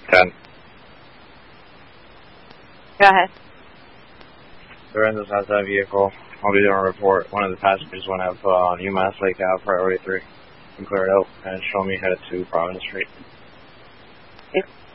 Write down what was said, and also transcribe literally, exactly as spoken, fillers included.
ten. Go ahead. Lorenzo's outside vehicle. I'll be doing a report. One of the passengers went up uh, on UMass Lake Ave, Priority three. And clear it out and show me headed to Providence Street. Okay.